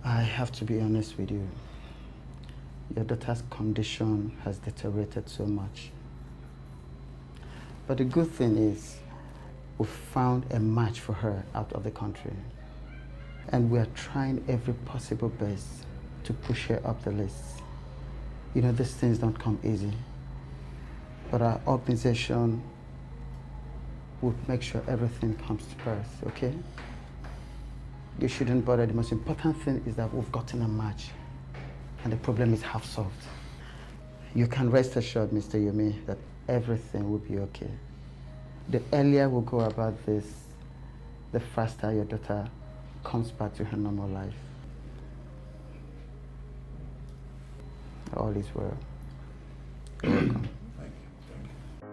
I have to be honest with you. Your daughter's condition has deteriorated so much. But the good thing is, we found a match for her out of the country. And we are trying every possible best to push her up the list. You know, these things don't come easy. But our organization would make sure everything comes to pass, okay? You shouldn't bother. The most important thing is that we've gotten a match. And the problem is half solved. You can rest assured, Mr. Yomi, that everything will be okay. The earlier we go about this, the faster your daughter comes back to her normal life. All is well. You're welcome.